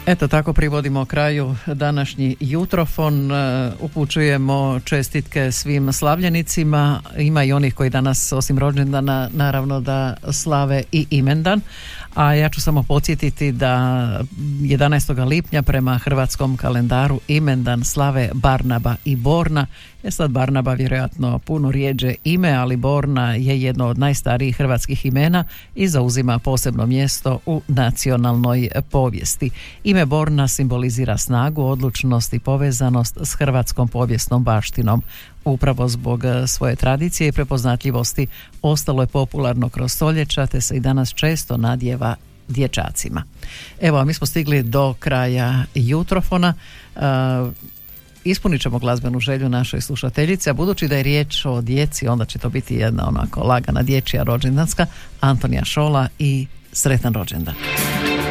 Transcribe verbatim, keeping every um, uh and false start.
Eto tako privodimo kraju današnji jutrofon. Upućujemo čestitke svim slavljenicima. Ima i onih koji danas osim rođendana naravno da slave i imendan. A ja ću samo podsjetiti da jedanaestog lipnja prema hrvatskom kalendaru imendan slave Barnaba i Borna. Je sad Barnaba vjerojatno puno rijeđe ime, ali Borna je jedno od najstarijih hrvatskih imena i zauzima posebno mjesto u nacionalnoj povijesti. Ime Borna simbolizira snagu, odlučnost i povezanost s hrvatskom povijesnom baštinom. Upravo zbog svoje tradicije i prepoznatljivosti ostalo je popularno kroz stoljeća, te se i danas često nadjeva dječacima. Evo, mi smo stigli do kraja jutrofona. Uh, Ispunit ćemo glazbenu želju našoj slušateljici, a budući da je riječ o djeci, onda će to biti jedna onako lagana dječja rođendanska. Antonija Šola i sretan rođendan.